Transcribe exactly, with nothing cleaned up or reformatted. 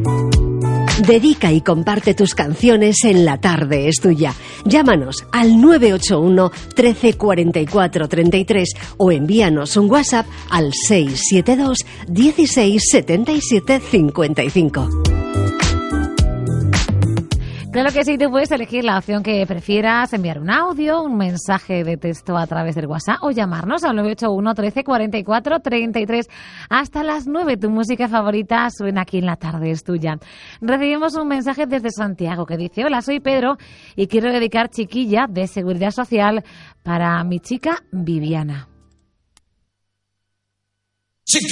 Dedica y comparte tus canciones en La Tarde es Tuya. Llámanos al nueve ocho uno, trece, cuarenta y cuatro, treinta y tres o envíanos un WhatsApp al seis siete dos, dieciséis, setenta y siete, cincuenta y cinco. Claro que sí, tú puedes elegir la opción que prefieras, enviar un audio, un mensaje de texto a través del WhatsApp o llamarnos al nueve ocho uno, trece, cuarenta y cuatro, treinta y tres. Hasta las nueve, tu música favorita suena aquí en La Tarde es Tuya. Recibimos un mensaje desde Santiago que dice: hola, soy Pedro y quiero dedicar Chiquilla de Seguridad Social para mi chica Viviana.